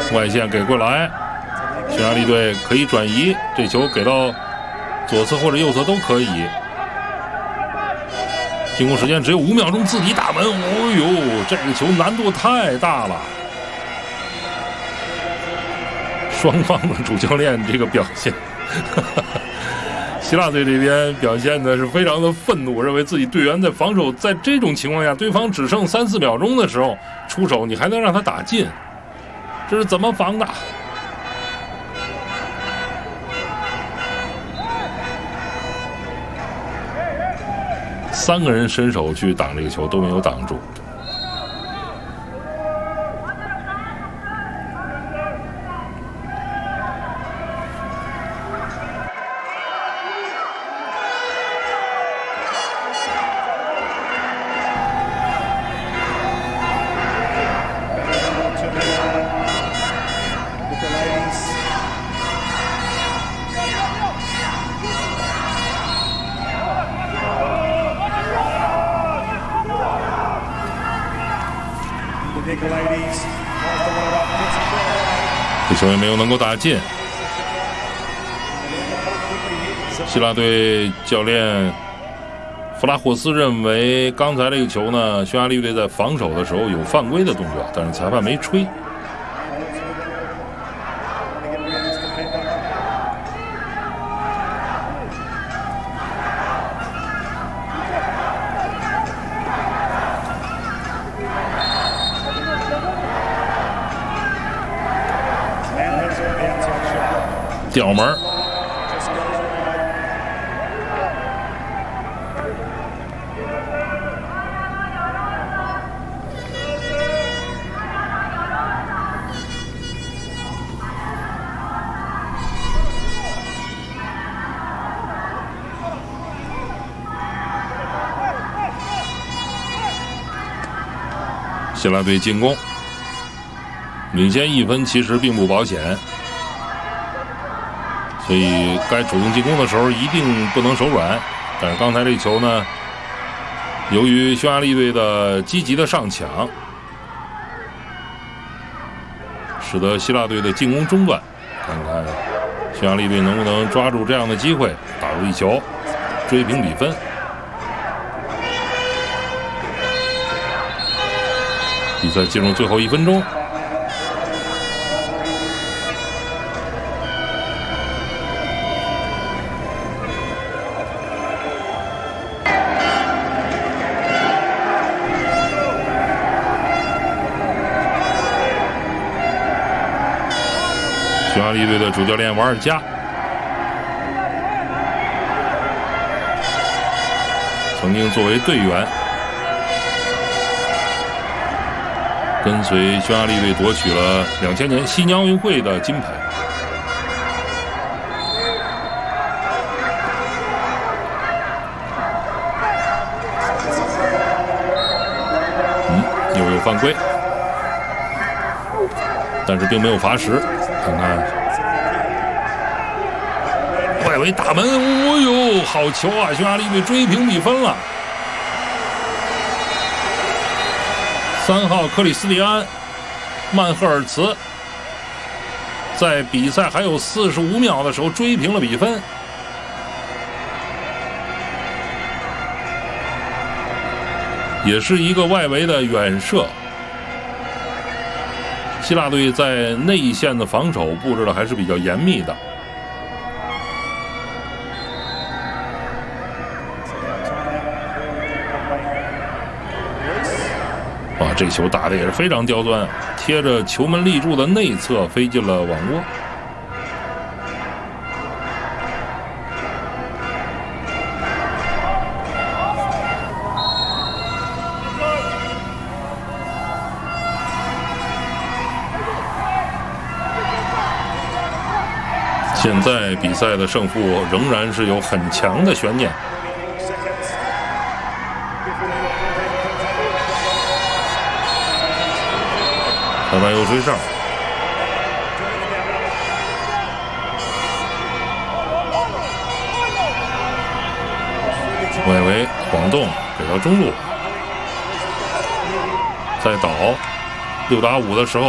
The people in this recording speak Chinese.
外线给过来，匈牙利队可以转移，这球给到左侧或者右侧都可以。进攻时间只有5秒钟，自己打门。哦呦，这个球难度太大了。双方的主教练这个表现，希腊队这边表现的是非常的愤怒，认为自己队员在防守，在这种情况下，对方只剩3、4秒钟的时候出手，你还能让他打进，这是怎么防的？3个人伸手去挡这个球都没有挡住。这球也没有能够打进。希腊队教练弗拉霍斯认为，刚才这个球呢，匈牙利队在防守的时候有犯规的动作，但是裁判没吹。吊门，希腊队进攻，领先1分其实并不保险。所以该主动进攻的时候一定不能手软，但是刚才这球呢，由于匈牙利队的积极的上抢，使得希腊队的进攻中断。看看匈牙利队能不能抓住这样的机会，打入1球，追平比分。比赛进入最后1分钟。匈牙利队的主教练瓦尔加曾经作为队员跟随匈牙利队夺取了2000年悉尼奥运会的金牌。又有犯规，但是并没有罚时。看看外围打门，哦呦，好球啊！匈牙利队追平比分了。3号克里斯蒂安·曼赫尔茨在比赛还有45秒的时候追平了比分。也是一个外围的远射。希腊队在内线的防守布置的还是比较严密的。哇，这球打的也是非常刁钻，贴着球门立柱的内侧飞进了网窝。现在比赛的胜负仍然是有很强的悬念。裁判又吹哨，外围晃动给到中路，再倒6打5的时候。